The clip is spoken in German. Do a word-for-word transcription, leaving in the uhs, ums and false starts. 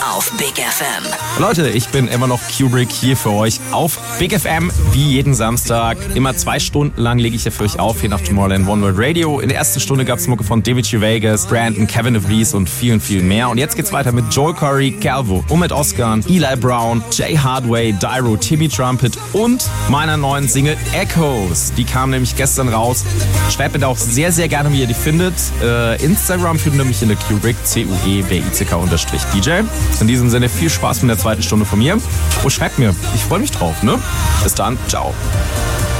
auf Big F M. Leute, ich bin immer noch Kubrick hier für euch auf Big F M, wie jeden Samstag. Immer zwei Stunden lang lege ich hier für euch auf, hier nach Tomorrowland One World Radio. In der ersten Stunde gab es Mucke von David G. Vegas, Brandon, Kevin De Vries und vielen, vielen mehr. Und jetzt geht's weiter mit Joel Corey, Calvo, Umit Oskan, Eli Brown, Jay Hardway, Dyro, Timmy Trumpet und meiner neuen Single Echoes. Die kam nämlich gestern raus. Schreibt mir da auch sehr, sehr gerne, wie ihr die findet. Äh, Instagram findet ihr mich in der Kubrick, C U E B I C K unterstrich D J. In diesem Sinne viel Spaß mit der zweiten Stunde von mir und schreibt mir. Ich freue mich drauf, ne? Bis dann, ciao.